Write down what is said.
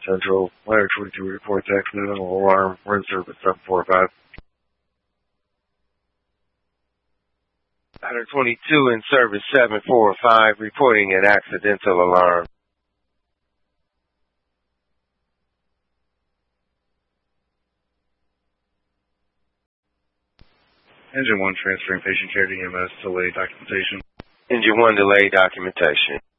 Central, Ladder 22 reports accidental alarm. We're in service 745. Ladder 22 in service 745, reporting an accidental alarm. Engine 1 transferring patient care to EMS, delay documentation. Engine 1 delay documentation.